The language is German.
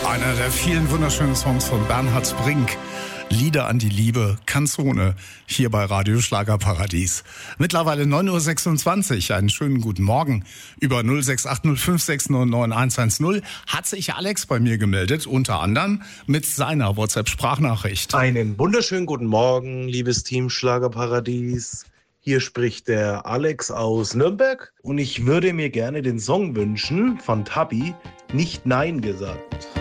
Einer der vielen wunderschönen Songs von Bernhard Brink. Lieder an die Liebe, Canzone, hier bei Radio Schlagerparadies. Mittlerweile 9.26 Uhr, einen schönen guten Morgen. Über 068056099110 hat sich Alex bei mir gemeldet, unter anderem mit seiner WhatsApp-Sprachnachricht. Einen wunderschönen guten Morgen, liebes Team Schlagerparadies. Hier spricht der Alex aus Nürnberg und ich würde mir gerne den Song wünschen von Tabi, Nicht Nein gesagt.